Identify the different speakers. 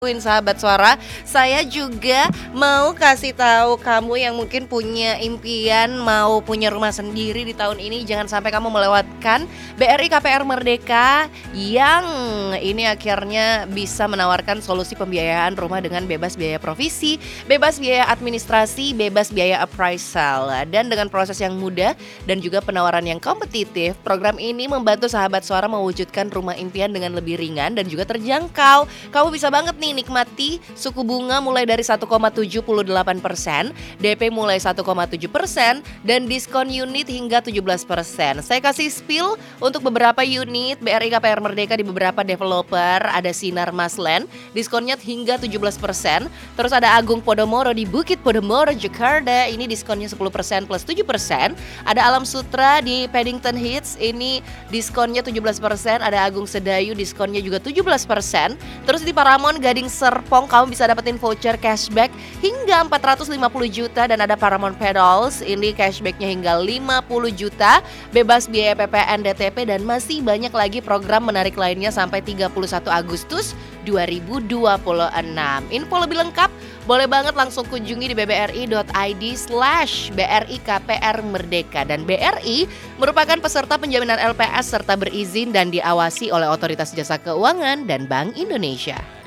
Speaker 1: Sahabat Suara, saya juga mau kasih tahu kamu yang mungkin punya impian mau punya rumah sendiri di tahun ini, jangan sampai kamu melewatkan BRI KPR Merdeka yang ini akhirnya bisa menawarkan solusi pembiayaan rumah dengan bebas biaya provisi, bebas biaya administrasi, bebas biaya appraisal. Dan dengan proses yang mudah dan juga penawaran yang kompetitif, program ini membantu sahabat Suara mewujudkan rumah impian dengan lebih ringan dan juga terjangkau. Kamu bisa banget nih nikmati suku bunga mulai dari 1,78%, DP mulai 1,7%, dan diskon unit hingga 17%. Saya kasih spill untuk beberapa unit BRI KPR Merdeka di beberapa developer. Ada Sinar Masland, diskonnya hingga 17%. Terus ada Agung Podomoro di Bukit Podomoro, Jakarta, ini diskonnya 10% plus 7%. Ada Alam Sutra di Paddington Heights, ini diskonnya 17%. Ada Agung Sedayu, diskonnya juga 17%. Terus di Paramount Gading Serpong kamu bisa dapetin voucher cashback hingga 450 juta. Dan ada Paramount Pedals, ini cashbacknya hingga 50 juta, bebas biaya PPN DTP, dan masih banyak lagi program menarik lainnya sampai 31 Agustus 2026. Info lebih lengkap boleh banget langsung kunjungi di bbri.id/BRI KPR Merdeka. Dan BRI merupakan peserta penjaminan LPS serta berizin dan diawasi oleh Otoritas Jasa Keuangan dan Bank Indonesia.